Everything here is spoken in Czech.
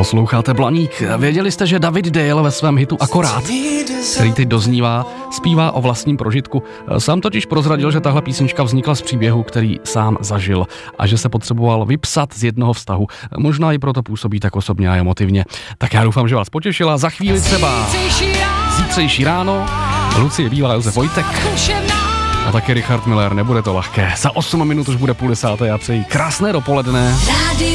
Posloucháte Blaník. Věděli jste, že David Dale ve svém hitu Akorát, který teď doznívá, zpívá o vlastním prožitku. Sám totiž prozradil, že tahle písnička vznikla z příběhu, který sám zažil a že se potřeboval vypsat z jednoho vztahu. Možná i proto působí tak osobně a emotivně. Tak já doufám, že vás potěšila. Za chvíli třeba Zítřejší ráno, Lucie Bílá, Josef Vojtek a taky Richard Miller. Nebude to lehké. Za 8 minut už bude 9:30 a přeji krásné dopoledne.